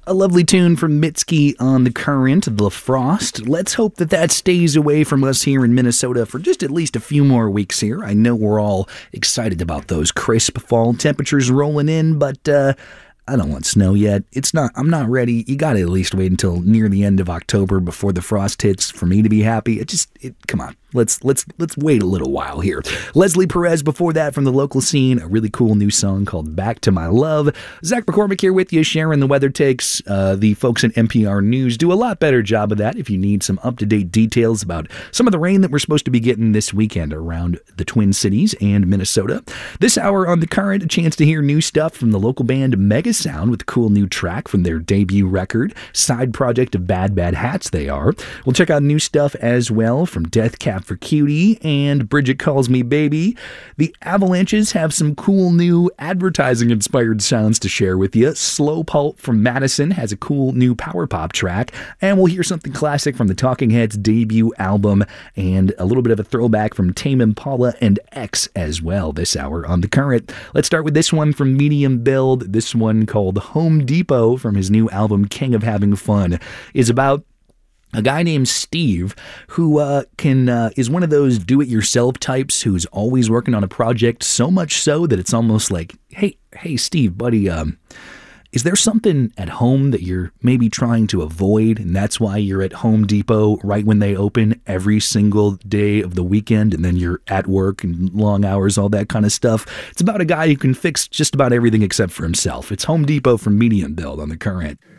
A lovely tune from Mitski on the Current, The Frost. Let's hope that stays away from us here in Minnesota for just at least a few more weeks here. I know we're all excited about those crisp fall temperatures rolling in, but I don't want snow yet. I'm not ready. You gotta at least wait until near the end of October before the frost hits for me to be happy. Come on. Let's wait a little while here. Leslie Perez before that from the local scene, a really cool new song called Back to My Love. Zach McCormick here with you, sharing the weather takes. The folks at NPR News do a lot better job of that if you need some up-to-date details about some of the rain that we're supposed to be getting this weekend around the Twin Cities and Minnesota. This hour on The Current, a chance to hear new stuff from the local band Mega Sound with a cool new track from their debut record, side project of Bad Bad Hats they are. We'll check out new stuff as well from Death Cab for Cutie and Bridget Calls Me Baby. The Avalanches have some cool new advertising-inspired sounds to share with you. Slow Pulp from Madison has a cool new power pop track, and we'll hear something classic from the Talking Heads' debut album and a little bit of a throwback from Tame Impala and X as well this hour on The Current. Let's start with this one from Medium Build. This one called Home Depot from his new album King of Having Fun is about a guy named Steve who is one of those do-it-yourself types who's always working on a project, so much so that it's almost like, hey, Steve, buddy, is there something at home that you're maybe trying to avoid, and that's why you're at Home Depot right when they open every single day of the weekend, and then you're at work and long hours, all that kind of stuff? It's about a guy who can fix just about everything except for himself. It's Home Depot from Medium Build on The Current.